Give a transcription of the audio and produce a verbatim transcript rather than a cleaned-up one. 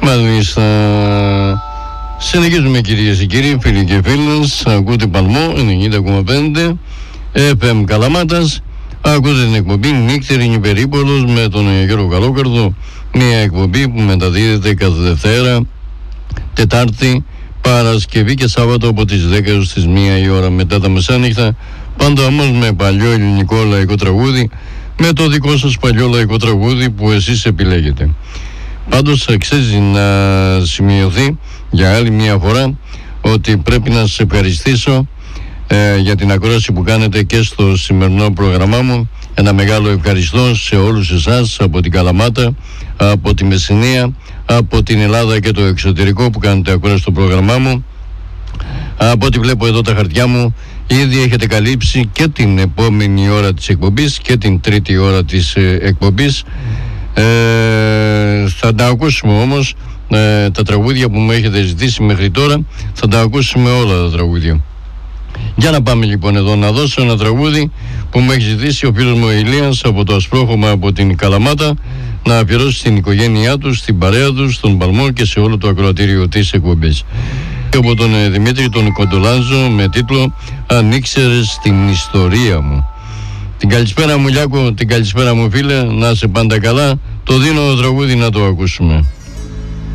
Μάλιστα. Συνεχίζουμε κυρίες και κύριοι, φίλοι και φίλες. Ακούτε Παλμό ενενήντα κόμμα πέντε εφ εμ Καλαμάτας. Ακούτε την εκπομπή Νύχτερη Περίπολος με τον Γιώργο Καλόκαρδο. Μια εκπομπή που μεταδίδεται κάθε Δευτέρα, Τετάρτη, Παρασκευή και Σάββατο από τις δέκα έως τις μία η ώρα μετά τα μεσάνυχτα. Πάντα όμως με παλιό ελληνικό λαϊκό τραγούδι, με το δικό σας παλιό λαϊκό τραγούδι που εσείς επιλέγετε. Πάντως αξίζει να σημειωθεί για άλλη μια φορά ότι πρέπει να σας ευχαριστήσω ε, για την ακρόαση που κάνετε και στο σημερινό πρόγραμμά μου. Ένα μεγάλο ευχαριστώ σε όλους εσάς από την Καλαμάτα, από τη Μεσσηνία, από την Ελλάδα και το εξωτερικό που κάνετε ακρόαση στο πρόγραμμά μου. Από ό,τι βλέπω εδώ τα χαρτιά μου, ήδη έχετε καλύψει και την επόμενη ώρα της εκπομπής και την τρίτη ώρα της ε, εκπομπής. Ε, θα τα ακούσουμε όμως ε, τα τραγούδια που μου έχετε ζητήσει μέχρι τώρα. Θα τα ακούσουμε όλα τα τραγούδια. Για να πάμε λοιπόν εδώ να δώσω ένα τραγούδι που μου έχει ζητήσει ο φίλος μου ο Ηλίας από το Ασπρόχωμα από την Καλαμάτα, να αφιερώσει στην οικογένειά του, στην παρέα του, στον Παλμό και σε όλο το ακροατήριο της εκπομπής. Και από τον ε, Δημήτρη τον Κοντολάζο με τίτλο «Αν ήξερες την ιστορία μου». Την καλησπέρα μου Λιάκο, την καλησπέρα μου φίλε, να είσαι πάντα καλά. Το δίνω το τραγούδι να το ακούσουμε.